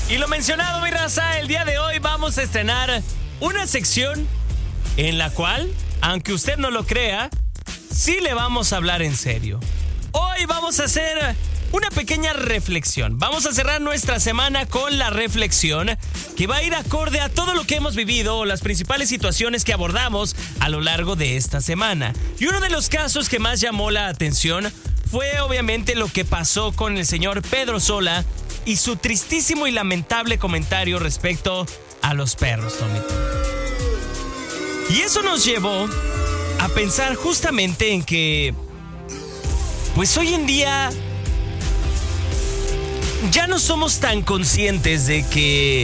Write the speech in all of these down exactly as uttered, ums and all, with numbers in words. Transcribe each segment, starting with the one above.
Y lo mencionado, mi raza, el día de hoy vamos a estrenar una sección en la cual, aunque usted no lo crea, sí le vamos a hablar en serio. Hoy vamos a hacer una pequeña reflexión. Vamos a cerrar nuestra semana con la reflexión que va a ir acorde a todo lo que hemos vivido o las principales situaciones que abordamos a lo largo de esta semana. Y uno de los casos que más llamó la atención fue obviamente lo que pasó con el señor Pedro Sola y su tristísimo y lamentable comentario respecto a los perros, Tommy. Y eso nos llevó a pensar justamente en que, pues hoy en día ya no somos tan conscientes de que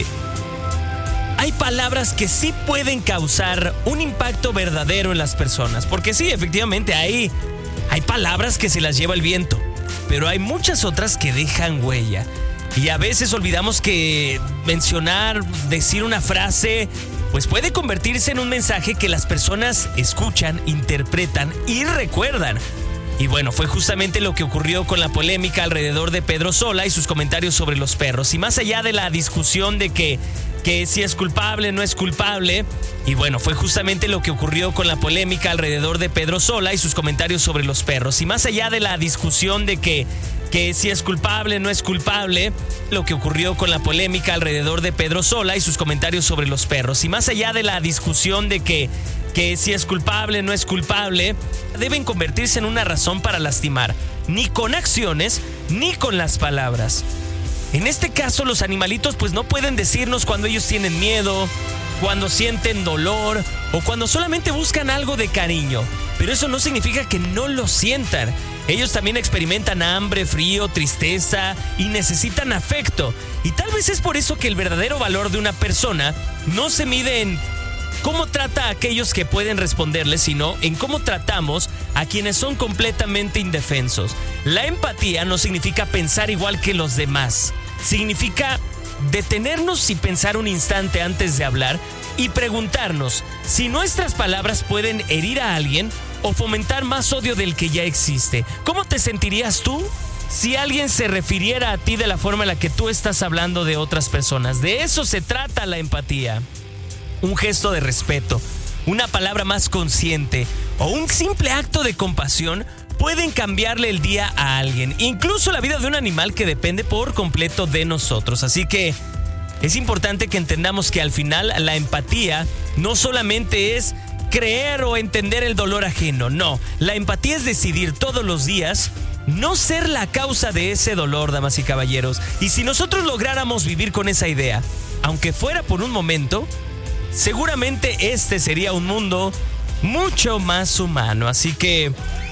hay palabras que sí pueden causar un impacto verdadero en las personas. Porque sí, efectivamente, hay, hay palabras que se las lleva el viento, pero hay muchas otras que dejan huella. Y a veces olvidamos que mencionar, decir una frase, pues puede convertirse en un mensaje que las personas escuchan, interpretan y recuerdan. Y bueno, fue justamente lo que ocurrió con la polémica alrededor de Pedro Sola y sus comentarios sobre los perros. Y más allá de la discusión de que, que si es culpable, no es culpable. Y bueno, fue justamente lo que ocurrió con la polémica alrededor de Pedro Sola y sus comentarios sobre los perros. Y más allá de la discusión de que, que si es culpable, no es culpable, lo que ocurrió con la polémica alrededor de Pedro Sola y sus comentarios sobre los perros. Y más allá de la discusión de que que si es culpable, no es culpable, deben convertirse en una razón para lastimar, ni con acciones, ni con las palabras. En este caso, los animalitos pues no pueden decirnos cuando ellos tienen miedo, cuando sienten dolor o cuando solamente buscan algo de cariño. Pero eso no significa que no lo sientan. Ellos también experimentan hambre, frío, tristeza y necesitan afecto. Y tal vez es por eso que el verdadero valor de una persona no se mide en cómo trata a aquellos que pueden responderle, sino en cómo tratamos a quienes son completamente indefensos. La empatía no significa pensar igual que los demás. Significa detenernos y pensar un instante antes de hablar y preguntarnos si nuestras palabras pueden herir a alguien o fomentar más odio del que ya existe. ¿Cómo te sentirías tú si alguien se refiriera a ti de la forma en la que tú estás hablando de otras personas? De eso se trata la empatía. Un gesto de respeto, una palabra más consciente o un simple acto de compasión pueden cambiarle el día a alguien, incluso la vida de un animal que depende por completo de nosotros. Así que es importante que entendamos que al final la empatía no solamente es creer o entender el dolor ajeno, no. La empatía es decidir todos los días no ser la causa de ese dolor, damas y caballeros. Y si nosotros lográramos vivir con esa idea, aunque fuera por un momento, seguramente este sería un mundo mucho más humano. Así que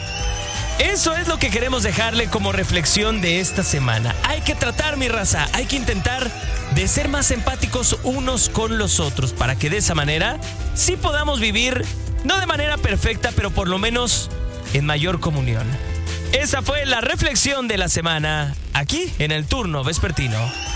eso es lo que queremos dejarle como reflexión de esta semana. Hay que tratar, mi raza, hay que intentar de ser más empáticos unos con los otros para que de esa manera sí podamos vivir, no de manera perfecta, pero por lo menos en mayor comunión. Esa fue la reflexión de la semana aquí en el Turno Vespertino.